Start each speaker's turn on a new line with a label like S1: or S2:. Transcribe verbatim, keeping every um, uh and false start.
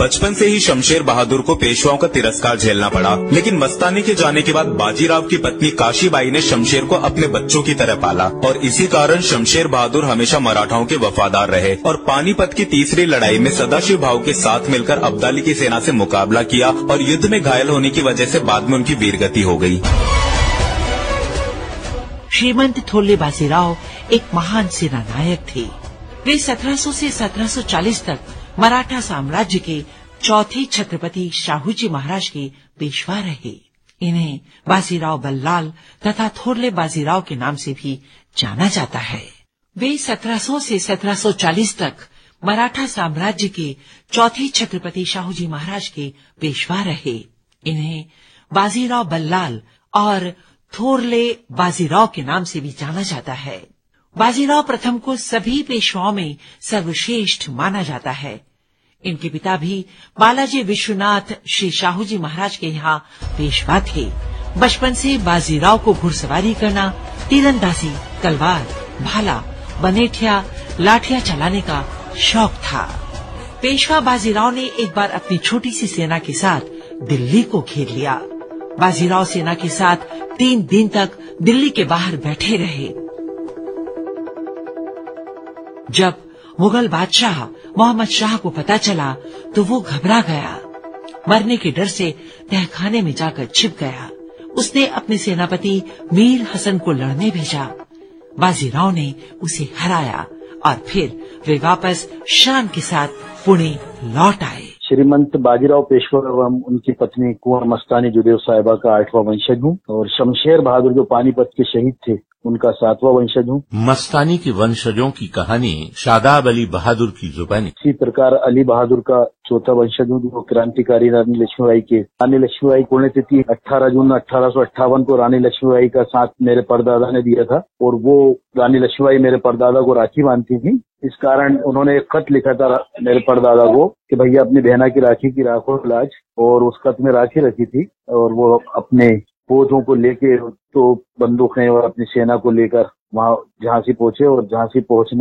S1: बचपन से ही शमशेर बहादुर को पेशवाओं का तिरस्कार झेलना पड़ा, लेकिन मस्तानी के जाने के बाद बाजीराव की पत्नी काशीबाई ने शमशेर को अपने बच्चों की तरह पाला और इसी कारण शमशेर बहादुर हमेशा मराठाओं के वफादार रहे और पानीपत की तीसरी लड़ाई में सदाशिव भाऊ के साथ मिलकर अब्दाली की सेना से मुकाबला किया और युद्ध में घायल होने की वजह से बाद में उनकी वीरगति हो गई।
S2: श्रीमंत थोरले बाजीराव एक महान सेनानायक थे। वे सत्रह सौ से सत्रह सौ चालीस तक मराठा साम्राज्य के चौथे छत्रपति शाहूजी महाराज के पेशवा रहे। इन्हें बाजीराव बल्लाल तथा थोरले बाजीराव के नाम से भी जाना जाता है। वे सत्रह सौ से सत्रह सौ चालीस तक मराठा साम्राज्य के चौथे छत्रपति शाहूजी महाराज के पेशवा रहे। इन्हें बाजीराव बल्लाल और थोरले बाजीराव के नाम से भी जाना जाता है। बाजीराव प्रथम को सभी पेशवाओं में सर्वश्रेष्ठ माना जाता है। इनके पिता भी बालाजी विश्वनाथ श्री शाहूजी महाराज के यहाँ पेशवा थे। बचपन से बाजीराव को घुड़सवारी करना, तीरंदाजी, तलवार, भाला, बनेठिया, लाठियां चलाने का शौक था। पेशवा बाजीराव ने एक बार अपनी छोटी सी सेना के साथ दिल्ली को घेर लिया। बाजीराव सेना के साथ तीन दिन तक दिल्ली के बाहर बैठे रहे। जब मुगल बादशाह मोहम्मद शाह को पता चला तो वो घबरा गया। मरने के डर से तहखाने में जाकर छिप गया। उसने अपने सेनापति मीर हसन को लड़ने भेजा। बाजीराव ने उसे हराया और फिर वे वापस शान के साथ पुणे लौट आए।
S3: श्रीमंत बाजीराव पेशवा एवं उनकी पत्नी कुंवर मस्तानी जुदेव साहिबा का आठवां वंशज हूँ और शमशेर बहादुर जो पानीपत के शहीद थे उनका सातवां वंशज हूँ।
S4: मस्तानी के वंशजों की कहानी शादाब अली बहादुर की जुबानी।
S3: इसी प्रकार अली बहादुर का चौथा वंशज हूँ जो क्रांतिकारी रानी लक्ष्मीबाई के रानी लक्ष्मीबाई पुण्यतिथि अठारह जून अठारह सौ अट्ठावन को रानी लक्ष्मीबाई का साथ मेरे परदादा ने दिया था और वो रानी लक्ष्मीबाई मेरे परदादा को राखी बांधती थी। इस कारण उन्होंने एक खत लिखा था मेरे परदादा को कि भैया अपनी बहना की राखी की राखो लाज, और उस खत में राखी रखी थी और वो अपने फौजों को लेके तो बंदूकें और अपनी सेना को लेकर वहाँ झांसी पहुंचे और झांसी पहुंचने